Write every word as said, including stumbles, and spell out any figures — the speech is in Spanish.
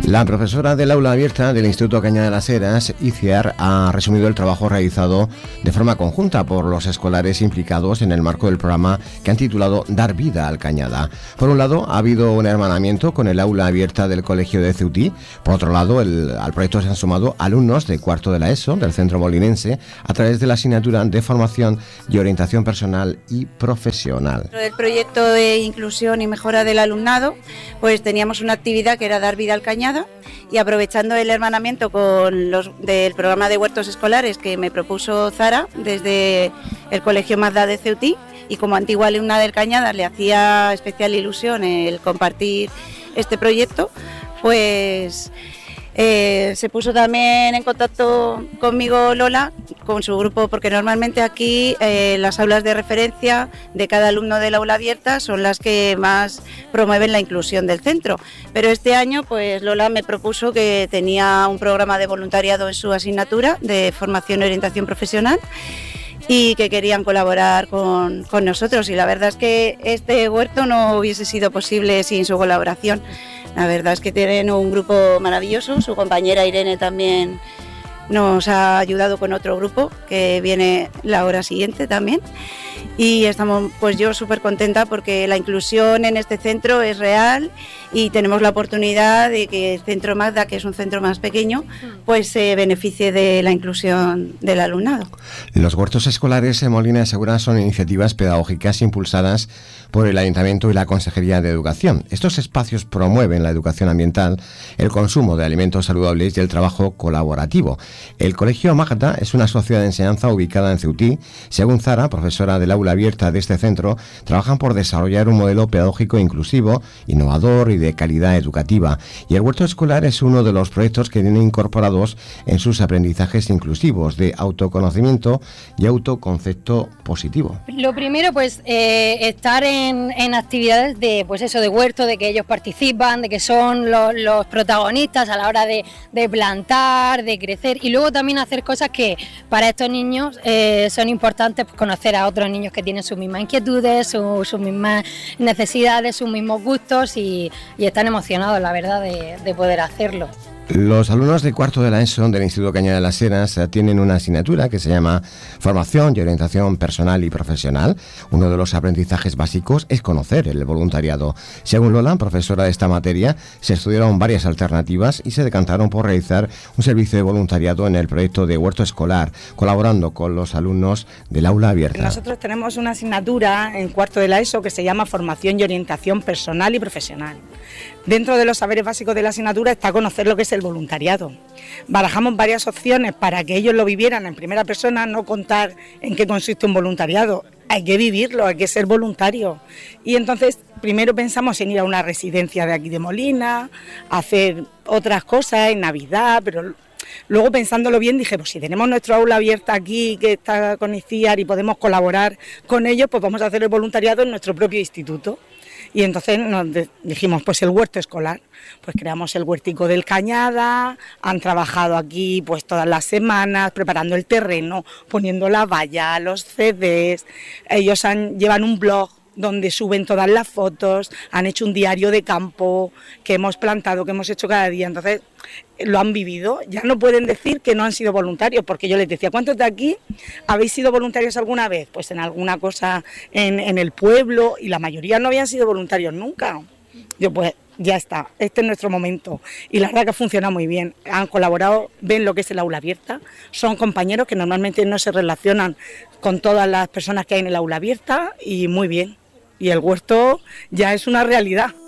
La profesora del aula abierta del Instituto Cañada de las Heras, Iciar, ha resumido el trabajo realizado de forma conjunta por los escolares implicados en el marco del programa que han titulado Dar vida al Cañada. Por un lado, ha habido un hermanamiento con el aula abierta del Colegio de Ceutí. Por otro lado, el, al proyecto se han sumado alumnos de cuarto de la ESO del Centro Molinense a través de la asignatura de Formación y Orientación Personal y Profesional. El proyecto de inclusión y mejora del alumnado, pues teníamos una actividad que era dar vida al Cañada, y aprovechando el hermanamiento con los del programa de huertos escolares que me propuso Zara desde el Colegio Mazda de Ceutí, y como antigua alumna del Cañada le hacía especial ilusión el compartir este proyecto, pues eh, se puso también en contacto conmigo Lola, con su grupo, porque normalmente aquí eh, las aulas de referencia de cada alumno del aula abierta son las que más promueven la inclusión del centro, pero este año pues Lola me propuso que tenía un programa de voluntariado en su asignatura de formación y orientación profesional y que querían colaborar con, con nosotros, y la verdad es que este huerto no hubiese sido posible sin su colaboración. La verdad es que tienen un grupo maravilloso, su compañera Irene también nos ha ayudado con otro grupo que viene la hora siguiente también, y estamos pues yo súper contenta porque la inclusión en este centro es real y tenemos la oportunidad de que el centro Mazda, que es un centro más pequeño, pues se beneficie de la inclusión del alumnado. Los huertos escolares en Molina de Segura son iniciativas pedagógicas impulsadas por el Ayuntamiento y la Consejería de Educación. Estos espacios promueven la educación ambiental, el consumo de alimentos saludables y el trabajo colaborativo. El Colegio Mazda es una sociedad de enseñanza ubicada en Ceutí. Según Zara, profesora del aula abierta de este centro, trabajan por desarrollar un modelo pedagógico inclusivo, innovador y de calidad educativa. Y el huerto escolar es uno de los proyectos que tienen incorporados en sus aprendizajes inclusivos de autoconocimiento y autoconcepto positivo. Lo primero, pues, eh, estar en, en actividades de, pues eso, de huerto, de que ellos participan, de que son los, los protagonistas a la hora de, de plantar, de crecer, y luego también hacer cosas que para estos niños eh, son importantes, pues, conocer a otros niños que tienen sus mismas inquietudes, su, sus mismas necesidades, sus mismos gustos, y, y están emocionados, la verdad, de, de poder hacerlo. Los alumnos de cuarto de la ESO del Instituto Cañada de las Heras tienen una asignatura que se llama Formación y Orientación Personal y Profesional. Uno de los aprendizajes básicos es conocer el voluntariado. Según Lola, profesora de esta materia, se estudiaron varias alternativas y se decantaron por realizar un servicio de voluntariado en el proyecto de huerto escolar, colaborando con los alumnos del aula abierta. Nosotros tenemos una asignatura en cuarto de la ESO que se llama Formación y Orientación Personal y Profesional. Dentro de los saberes básicos de la asignatura está conocer lo que es el voluntariado. Barajamos varias opciones para que ellos lo vivieran en primera persona, no contar en qué consiste un voluntariado. Hay que vivirlo, hay que ser voluntario. Y entonces primero pensamos en ir a una residencia de aquí de Molina, hacer otras cosas en Navidad, pero luego pensándolo bien dije, pues si tenemos nuestro aula abierta aquí que está con ICIAR y podemos colaborar con ellos, pues vamos a hacer el voluntariado en nuestro propio instituto. Y entonces nos dijimos, pues el huerto escolar, pues creamos el huertico del Cañada, han trabajado aquí pues todas las semanas, preparando el terreno, poniendo la valla, los C Ds, ellos han, llevan un blog donde suben todas las fotos, han hecho un diario de campo que hemos plantado, que hemos hecho cada día, entonces lo han vivido, ya no pueden decir que no han sido voluntarios, porque yo les decía, ¿cuántos de aquí habéis sido voluntarios alguna vez? Pues en alguna cosa en, en el pueblo, y la mayoría no habían sido voluntarios nunca. Yo pues ya está, este es nuestro momento, y la verdad que funciona muy bien, han colaborado, ven lo que es el aula abierta, son compañeros que normalmente no se relacionan con todas las personas que hay en el aula abierta, y muy bien, y el huerto ya es una realidad.